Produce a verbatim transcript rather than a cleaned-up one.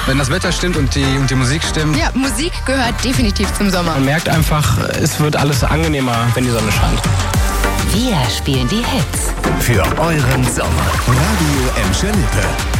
Wenn das Wetter stimmt und die, und die Musik stimmt. Ja, Musik gehört definitiv zum Sommer. Man merkt einfach, es wird alles angenehmer, wenn die Sonne scheint. Wir spielen die Hits. Für euren Sommer. Radio Emscher Lippe.